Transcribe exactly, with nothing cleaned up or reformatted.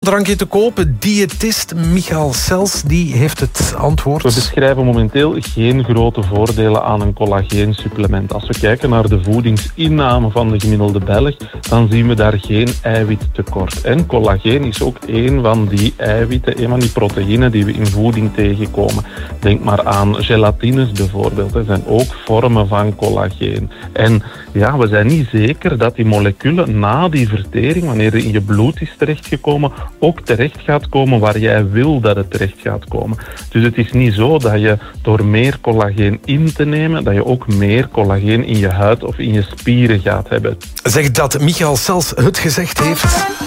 drankje te kopen? Diëtist Michael Sels die heeft het antwoord. We beschrijven momenteel geen grote voordelen aan een collageensupplement. Als we kijken naar de voedingsinname van de gemiddelde Belg, dan zien we daar geen eiwittekort. En collageen is ook een van die eiwitten, een van die proteïnen die we in voeding tegenkomen. Denk maar aan gelatines bijvoorbeeld. Dat zijn ook vormen van collageen. En ja, we zijn niet zeker dat die moleculen na die vertering, wanneer het in je bloed is terechtgekomen, ook terecht gaat komen waar jij wil dat het terecht gaat komen. Dus het is niet zo dat je door meer collageen in te nemen, dat je ook meer collageen in je huid of in je spieren gaat hebben. Zeg dat Michael Sels het gezegd heeft.